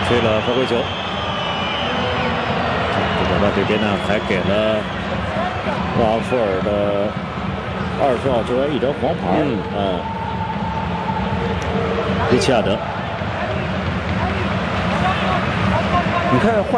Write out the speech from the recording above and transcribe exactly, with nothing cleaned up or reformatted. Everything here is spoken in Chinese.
吹了犯规球。这个这边呢还给了拉夫尔的二十号球员一张黄牌。嗯。嗯里奇亚德， 你看换。